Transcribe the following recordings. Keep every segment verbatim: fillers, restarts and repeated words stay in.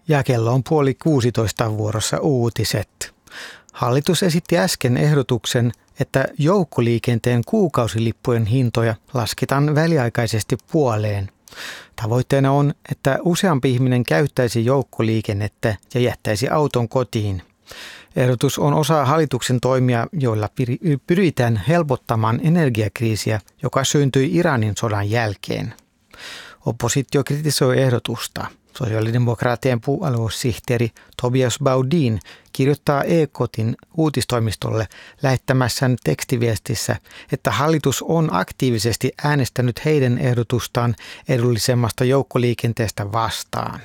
Ja kello on puoli kuusitoista vuorossa uutiset. Hallitus esitti äsken ehdotuksen, että joukkoliikenteen kuukausilippujen hintoja lasketaan väliaikaisesti puoleen. Tavoitteena on, että useampi ihminen käyttäisi joukkoliikennettä ja jättäisi auton kotiin. Ehdotus on osa hallituksen toimia, joilla pyritään helpottamaan energiakriisiä, joka syntyi Iranin sodan jälkeen. Oppositio kritisoi ehdotusta. Sosiaalidemokraattien puoluesihteeri Tobias Baudin kirjoittaa E-Kotin uutistoimistolle lähettämässään tekstiviestissä, että hallitus on aktiivisesti äänestänyt heidän ehdotustaan edullisemmasta joukkoliikenteestä vastaan.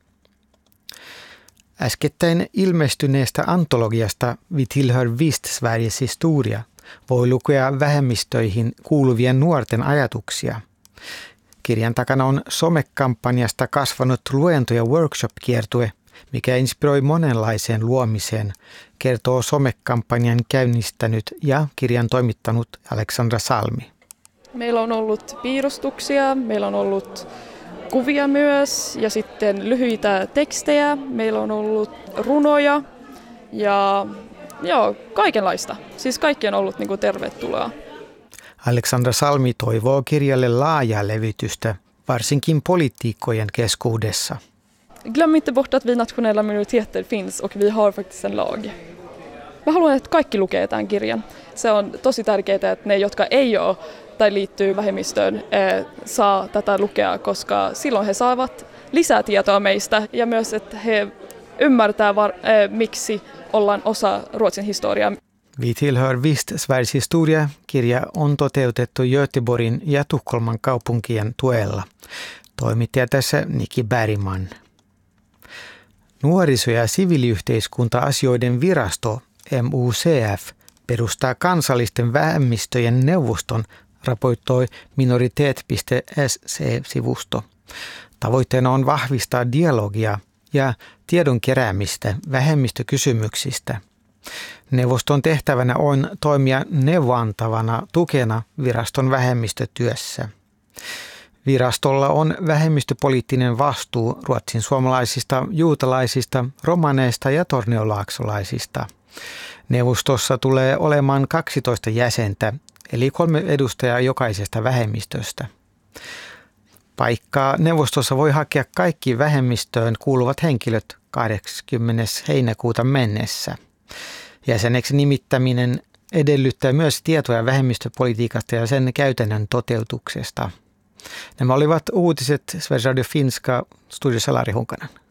Äskettäin ilmestyneestä antologiasta Vi tillhör visst Sveriges historia voi lukea vähemmistöihin kuuluvien nuorten ajatuksia. Kirjan takana on somekampanjasta kasvanut luento- ja workshop-kiertue, mikä inspiroi monenlaiseen luomiseen, kertoo somekampanjan käynnistänyt ja kirjan toimittanut Aleksandra Salmi. Meillä on ollut piirustuksia, meillä on ollut kuvia myös ja sitten lyhyitä tekstejä, meillä on ollut runoja ja joo, kaikenlaista. Siis kaikki on ollut niin kuin tervetuloa. Aleksandra Salmi toivoo kirjalle laajaa levitystä, varsinkin poliitikkojen keskuudessa. Glöm inte bort att vi nationella minoriteter finns och vi har faktiskt en lag. Mä haluan, että kaikki lukee tämän kirjan. Se on tosi tärkeää, että ne, jotka ei ole tai liittyy vähemmistöön, saa tätä lukea, koska silloin he saavat lisää tietoa meistä ja myös, että he ymmärtää, miksi ollaan osa Ruotsin historiaa. Vi tillhör visst Sveriges historia -kirja on toteutettu Göteborgin ja Tukholman kaupunkien tuella. Toimittaja tässä Niki Bergman. Nuoriso- ja siviiliyhteiskunta-asioiden virasto M U C F perustaa kansallisten vähemmistöjen neuvoston, raportoi minoritet piste S C-sivusto. Tavoitteena on vahvistaa dialogia ja tiedon keräämistä vähemmistökysymyksistä. Neuvoston tehtävänä on toimia neuvoantavana tukena viraston vähemmistötyössä. Virastolla on vähemmistöpoliittinen vastuu ruotsin suomalaisista, juutalaisista, romaneista ja torniolaaksolaisista. Neuvostossa tulee olemaan kaksitoista jäsentä, eli kolme edustajaa jokaisesta vähemmistöstä. Paikkaa neuvostossa voi hakea kaikki vähemmistöön kuuluvat henkilöt kahdeskymmenes heinäkuuta mennessä. Jäseneksi nimittäminen edellyttää myös tietoja vähemmistöpolitiikasta ja sen käytännön toteutuksesta. Nämä olivat uutiset Sveriges Radio Finska, studiossa Lari Hunkanen.